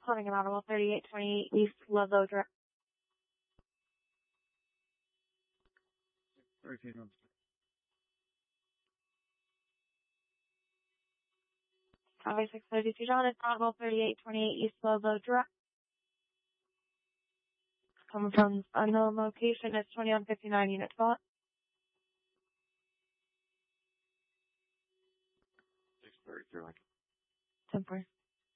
calling an audible 3828 East Ludlow Drive. 13 Copy 632 John, it's audible 3828 East Ludlow Drive. Coming from unknown location, it's 2159 unit spot. 633. 10-4.